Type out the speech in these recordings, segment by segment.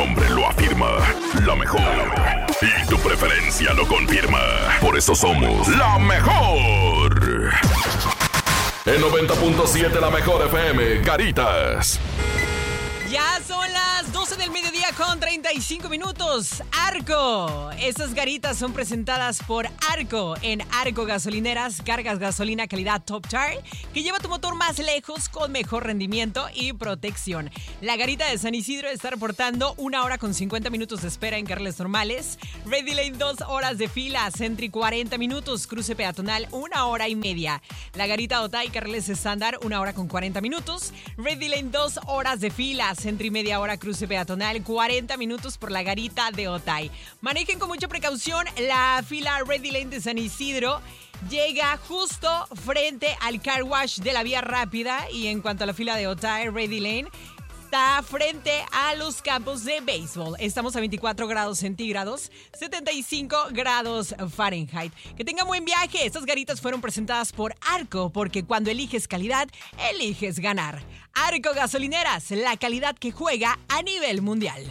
nombre lo afirma, la mejor. Y tu preferencia lo confirma. Por eso somos la mejor. En 90.7 la mejor FM, Caritas. Ya son las 12 del mediodía con 35 minutos. Arco. Estas garitas son presentadas por Arco. En Arco Gasolineras cargas gasolina calidad Top Tire que lleva tu motor más lejos con mejor rendimiento y protección. La garita de San Isidro está reportando 1 hora con 50 minutos de espera en carriles normales. Ready Lane 2 horas de fila. Sentry 40 minutos. Cruce peatonal 1 hora y media. La garita Otay carriles estándar 1 hora con 40 minutos. Ready Lane 2 horas de fila. Sentry media hora, cruce peatonal, 40 minutos por la garita de Otay. Manejen con mucha precaución. La fila Ready Lane de San Isidro llega justo frente al car wash de la vía rápida. Y en cuanto a la fila de Otay, Ready Lane está frente a los campos de béisbol. Estamos a 24 grados centígrados, 75 grados Fahrenheit. Que tengan buen viaje. Estas garitas fueron presentadas por Arco, porque cuando eliges calidad, eliges ganar. Arco Gasolineras, la calidad que juega a nivel mundial.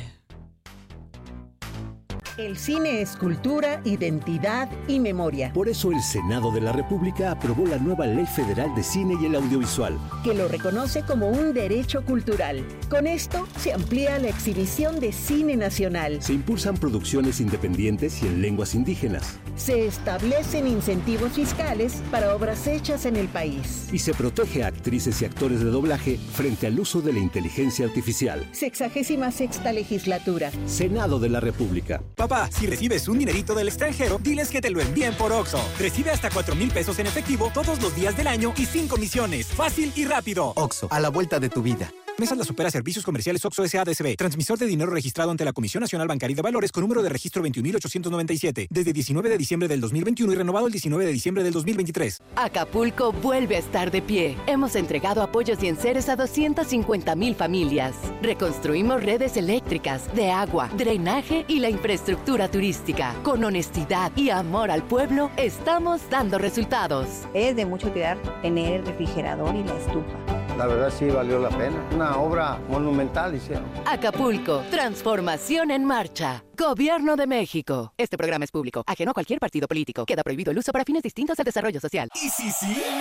El cine es cultura, identidad y memoria. Por eso el Senado de la República aprobó la nueva Ley Federal de Cine y el Audiovisual, que lo reconoce como un derecho cultural. Con esto se amplía la exhibición de cine nacional. Se impulsan producciones independientes y en lenguas indígenas. Se establecen incentivos fiscales para obras hechas en el país. Y se protege a actrices y actores de doblaje frente al uso de la inteligencia artificial. 66ª legislatura. Senado de la República. Papá, si recibes un dinerito del extranjero, diles que te lo envíen por OXXO. Recibe hasta 4,000 pesos en efectivo todos los días del año y sin comisiones. Fácil y rápido. OXXO, a la vuelta de tu vida. Mesas Opera Servicios Comerciales OXXO S.A.D.C.B. Transmisor de dinero registrado ante la Comisión Nacional Bancaria de Valores con número de registro 21.897. Desde 19 de diciembre del 2021 y renovado el 19 de diciembre del 2023. Acapulco vuelve a estar de pie. Hemos entregado apoyos y enseres a 250,000 familias. Reconstruimos redes eléctricas, de agua, drenaje y la infraestructura turística. Con honestidad y amor al pueblo, estamos dando resultados. Es de mucha utilidad tener el refrigerador y la estufa. La verdad sí valió la pena. Una obra monumental hicieron. Acapulco, transformación en marcha. Gobierno de México. Este programa es público, ajeno a cualquier partido político. Queda prohibido el uso para fines distintos al desarrollo social. ¿Y si sí?